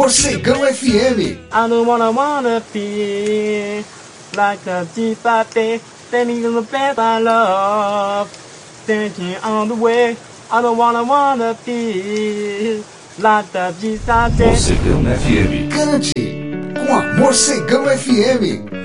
Morcegão FM. I don't wanna feel like a G5 standing in the bed I love, thinking on the way. I don't wanna feel like the G5. Morcegão FM. Cante com a Morcegão FM.